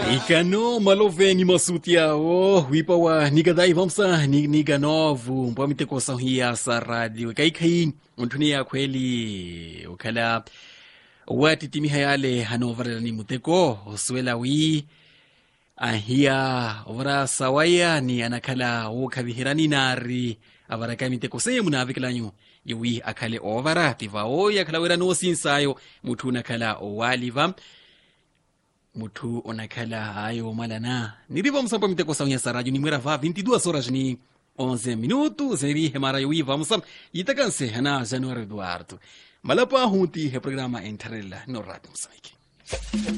Ikano maloveni masuti yao wipa wa nikadai vamsa niga novu mpamite kosa hiya sa radio kai untuni ya kweli ukala wati timi hayale hanovara ni muteko oswela wi ahia ovara sawaya ni anakala ukabihirani nari avara kamite kose muna avikilanyu yiwi akale ovara tivao ya kala wera no sinsayo mutu nakala owaliva mutu onakala ayo malana niriva msampa miteko saunya saraju ni mwera va 22 horas ni 11 minutos zeri hemara yui vamos itakanse hana January Eduardo malapa hunti he programa entrella no radio msaiki